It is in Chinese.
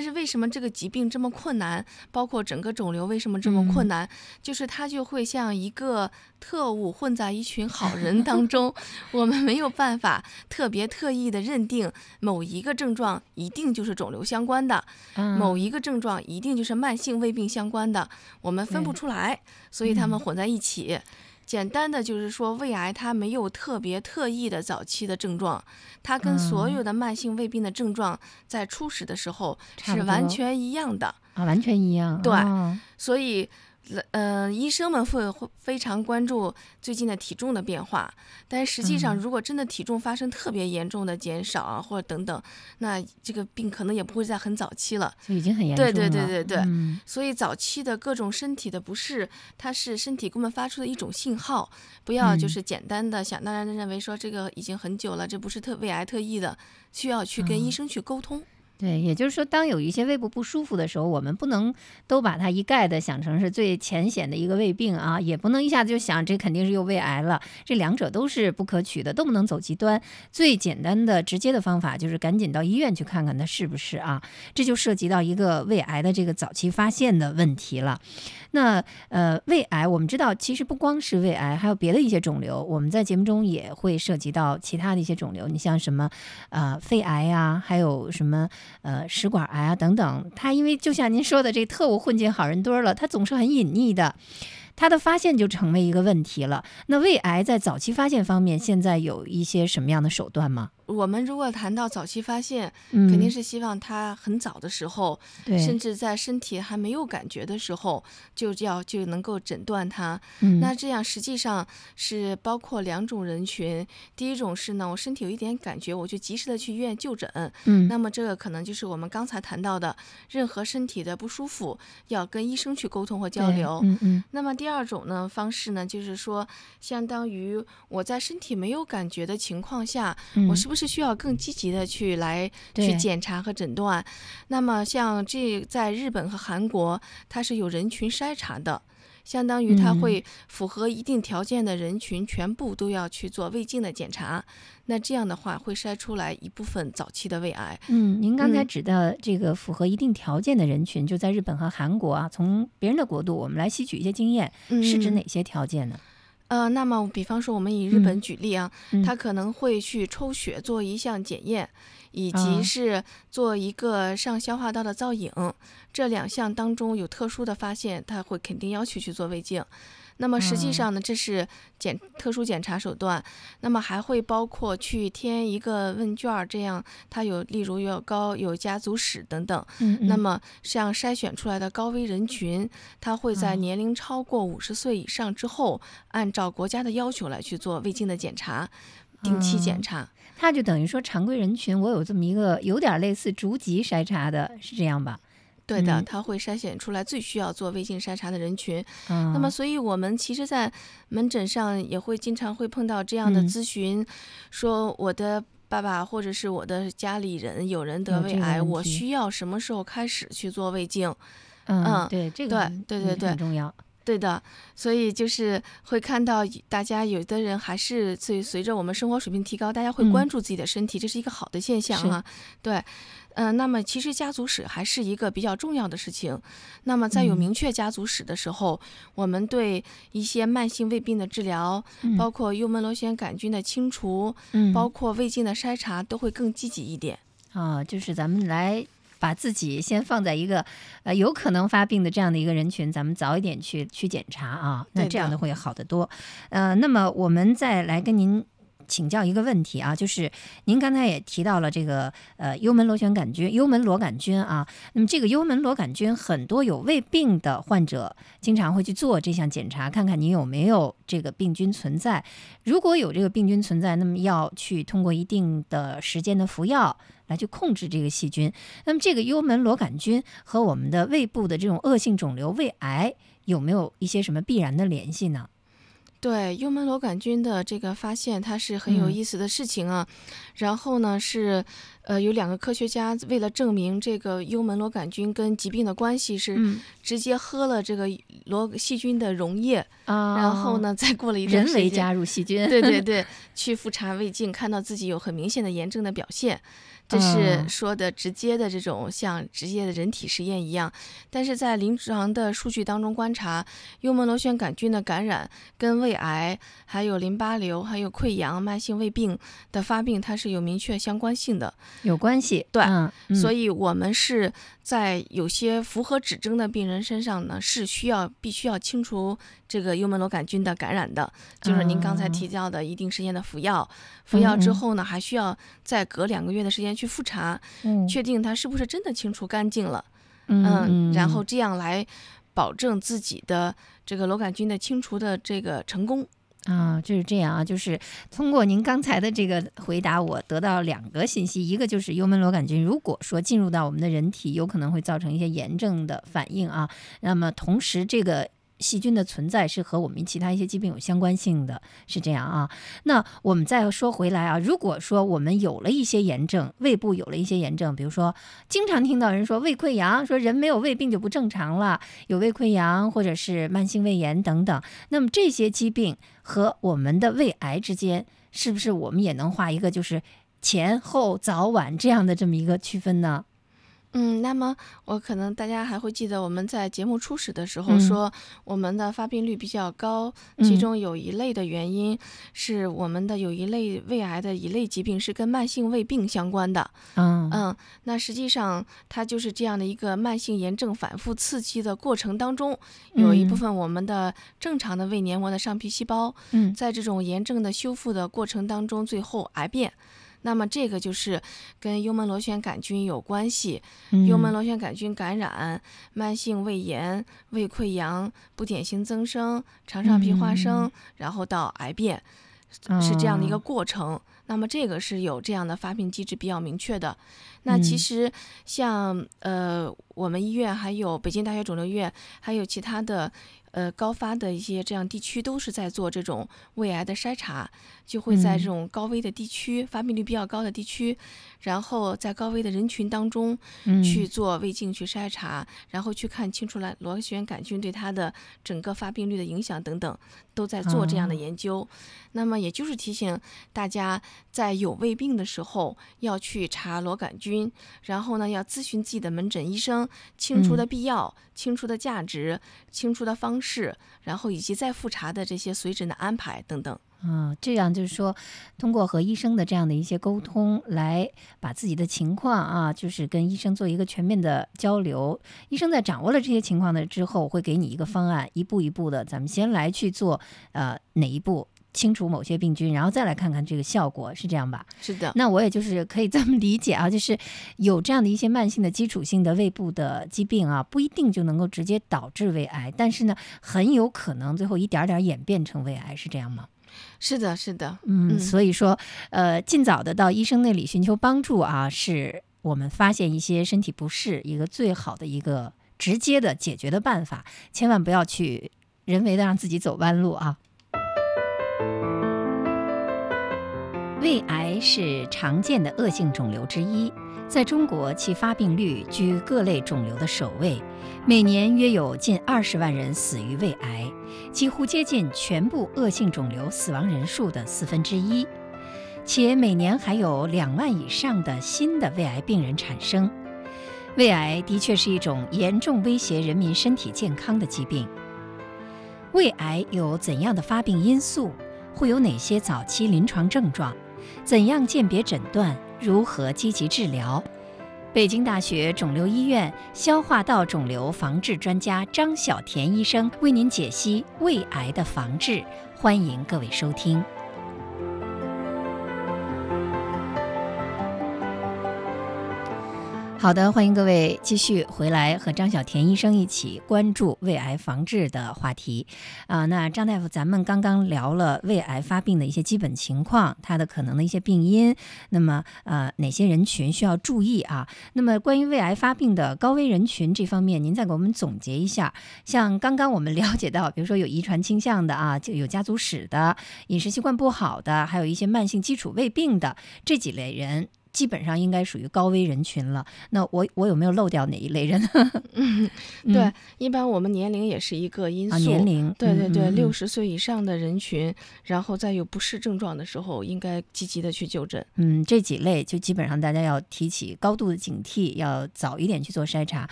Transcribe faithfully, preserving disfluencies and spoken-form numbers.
是为什么这个疾病这么困难，包括整个肿瘤为什么这么困难，嗯、就是它就会像一个特务混在一群好人当中，我们没有办法特别特意的认定某一个症状一定就是肿瘤相关的，嗯、某一个症状一定就是慢性胃病相关的，我们分不出来，所以他们混在一起。嗯简单的就是说，胃癌它没有特别特异的早期的症状，它跟所有的慢性胃病的症状在初始的时候是完全一样的啊，完全一样。 对， 哦、 所以呃，医生们会非常关注最近的体重的变化，但实际上如果真的体重发生特别严重的减少啊，嗯、或者等等，那这个病可能也不会在很早期了， 就已经很严重了。 对对对对对， 嗯、 所以早期的各种身体的不适，它是身体给我们发出的一种信号，不要就是简单的想当然的认为说这个已经很久了，这不是特胃癌特异的，需要去跟医生去沟通。嗯对，也就是说，当有一些胃部不舒服的时候，我们不能都把它一概的想成是最浅显的一个胃病啊，也不能一下子就想这肯定是又胃癌了，这两者都是不可取的，都不能走极端。最简单的、直接的方法就是赶紧到医院去看看它是不是啊，这就涉及到一个胃癌的这个早期发现的问题了。那呃，胃癌我们知道，其实不光是胃癌，还有别的一些肿瘤。我们在节目中也会涉及到其他的一些肿瘤，你像什么呃肺癌呀、啊，还有什么呃食管癌啊等等。它因为就像您说的，这特务混进好人堆了，它总是很隐匿的。它的发现就成为一个问题了。那胃癌在早期发现方面，现在有一些什么样的手段吗？ 我们如果谈到早期发现，嗯、肯定是希望它很早的时候，甚至在身体还没有感觉的时候，就要就能够诊断它。嗯、那这样实际上是包括两种人群。第一种是呢，我身体有一点感觉，我就及时的去医院就诊。嗯，那么这个可能就是我们刚才谈到的，任何身体的不舒服要跟医生去沟通或交流。嗯嗯。那么第二种呢方式呢，就是说，相当于我在身体没有感觉的情况下，嗯、我是不是是需要更积极的去来去检查和诊断。那么像这在日本和韩国，它是有人群筛查的，相当于它会符合一定条件的人群全部都要去做胃镜的检查。那这样的话会筛出来一部分早期的胃癌。 嗯，您刚才指的这个符合一定条件的人群，嗯、就在日本和韩国啊，从别人的国度我们来吸取一些经验，嗯、是指哪些条件呢？ 呃，那么比方说我们以日本举例啊，嗯、他可能会去抽血做一项检验，以及是做一个上消化道的造影，嗯、这两项当中有特殊的发现，他会肯定要求去做胃镜。那么实际上呢，这是检特殊检查手段。那么还会包括去填一个问卷，这样它有例如有高有家族史等等。嗯嗯那么像筛选出来的高危人群，它会在年龄超过五十岁以上之后，按照国家的要求来去做胃镜的检查，定期检查。嗯、 它就等于说常规人群，我有这么一个有点类似逐级筛查的，是这样吧？ 对的，它会筛选出来最需要做胃镜筛查的人群。嗯、那么，所以我们其实，在门诊上也会经常会碰到这样的咨询，嗯、说我的爸爸或者是我的家里人有人得胃癌，我需要什么时候开始去做胃镜？ 嗯，嗯对，这个对对对对很重要。 对的，所以就是会看到大家有的人还是随随着我们生活水平提高，大家会关注自己的身体，嗯、这是一个好的现象哈。对，嗯、呃，那么其实家族史还是一个比较重要的事情。那么在有明确家族史的时候，嗯、我们对一些慢性胃病的治疗，嗯、包括幽门螺旋杆菌的清除，嗯、包括胃镜的筛查，都会更积极一点。 啊，就是咱们来。把自己先放在一个呃有可能发病的这样的一个人群，咱们早一点去去检查啊，那这样的会好得多。呃，那么我们再来跟您请教一个问题啊，就是您刚才也提到了这个呃幽门螺旋杆菌、幽门螺杆菌啊，那么这个幽门螺杆菌很多有胃病的患者经常会去做这项检查，看看你有没有这个病菌存在。如果有这个病菌存在，那么要去通过一定的时间的服药来去控制这个细菌。那么这个幽门螺杆菌和我们的胃部的这种恶性肿瘤胃癌有没有一些什么必然的联系呢？ 对，幽门螺杆菌的这个发现，它是很有意思的事情啊。嗯、然后呢，是呃有两个科学家为了证明这个幽门螺杆菌跟疾病的关系，是直接喝了这个螺细菌的溶液，嗯、然后呢，再过了一段时间， 人为加入细菌， 对对对，去复查胃镜，看到自己有很明显的炎症的表现。 这是说的直接的这种像直接的人体实验一样，但是在临床的数据当中观察，幽门螺旋杆菌的感染跟胃癌、还有淋巴瘤、还有溃疡、慢性胃病的发病，它是有明确相关性的， 有关系。 对， 嗯嗯、 所以我们是在有些符合指征的病人身上呢，是需要必须要清除这个幽门螺杆菌的感染的，就是您刚才提到的一定时间的服药，嗯、服药之后呢，还需要再隔两个月的时间去复查，嗯、确定它是不是真的清除干净了， 嗯, 嗯，然后这样来保证自己的这个螺杆菌的清除的这个成功。 啊，就是这样啊，就是通过您刚才的这个回答，我得到两个信息，一个就是幽门螺杆菌如果说进入到我们的人体，有可能会造成一些炎症的反应啊，那么同时这个细菌的存在是和我们其他一些疾病有相关性的，是这样啊。那我们再说回来啊，如果说我们有了一些炎症，胃部有了一些炎症，比如说经常听到人说胃溃疡，说人没有胃病就不正常了，有胃溃疡或者是慢性胃炎等等，那么这些疾病和我们的胃癌之间，是不是我们也能画一个就是前后早晚这样的这么一个区分呢？ 嗯，那么我可能大家还会记得我们在节目初始的时候说，我们的发病率比较高，嗯、其中有一类的原因是我们的有一类胃癌的一类疾病是跟慢性胃病相关的。 嗯嗯，那实际上它就是这样的一个慢性炎症反复刺激的过程当中，有一部分我们的正常的胃黏膜的上皮细胞，嗯、在这种炎症的修复的过程当中，最后癌变。那么这个就是跟幽门螺旋杆菌有关系，嗯、幽门螺旋杆菌感染、慢性胃炎、胃溃疡、不典型增生、肠上皮化生，嗯、然后到癌变，是这样的一个过程。哦、那么这个是有这样的发病机制比较明确的。那其实像呃我们医院还有北京大学肿瘤院还有其他的呃高发的一些这样地区都是在做这种胃癌的筛查，就会在这种高危的地区、嗯、发病率比较高的地区，然后在高危的人群当中去做胃镜去筛查，嗯、然后去看清楚了螺旋杆菌对它的整个发病率的影响等等，都在做这样的研究。哦、那么也就是提醒大家，在有胃病的时候要去查螺杆菌，然后呢要咨询自己的门诊医生，清除的必要、嗯、清除的价值、清除的方式，然后以及再复查的这些随诊的安排等等。 嗯，这样就是说，通过和医生的这样的一些沟通，来把自己的情况啊，就是跟医生做一个全面的交流。医生在掌握了这些情况的之后，会给你一个方案，一步一步的，咱们先来去做呃哪一步。清除某些病菌，然后再来看看这个效果，是这样吧？ 是的。 那我也就是可以这么理解啊，就是有这样的一些慢性的基础性的胃部的疾病啊，不一定就能够直接导致胃癌，但是呢，很有可能最后一点点演变成胃癌，是这样吗？ 是的，是的。 嗯，嗯所以说，呃，尽早的到医生那里寻求帮助啊，是我们发现一些身体不适一个最好的一个直接的解决的办法，千万不要去人为的让自己走弯路啊。胃癌是常见的恶性肿瘤之一，在中国其发病率居各类肿瘤的首位，每年约有近二十万人死于胃癌，几乎接近全部恶性肿瘤死亡人数的四分之一，且每年还有两万以上的新的胃癌病人产生。胃癌的确是一种严重威胁人民身体健康的疾病。胃癌有怎样的发病因素？会有哪些早期临床症状？怎样鉴别诊断？如何积极治疗？北京大学肿瘤医院消化道肿瘤防治专家张小田医生为您解析胃癌的防治，欢迎各位收听。好的，欢迎各位继续回来和张小田医生一起关注胃癌防治的话题啊、呃。那张大夫，咱们刚刚聊了胃癌发病的一些基本情况，它的可能的一些病因，那么呃哪些人群需要注意啊？那么关于胃癌发病的高危人群这方面，您再给我们总结一下。像刚刚我们了解到，比如说有遗传倾向的啊，就有家族史的，饮食习惯不好的，还有一些慢性基础胃病的这几类人。 基本上应该属于高危人群了。那我我有没有漏掉哪一类人？ 嗯，对，一般我们年龄也是一个因素。 啊、年龄， 对对对，六嗯十岁以上的人群，然后再有不适症状的时候，应该积极的去就诊。 嗯，这几类就基本上大家要提起高度的警惕，要早一点去做筛查。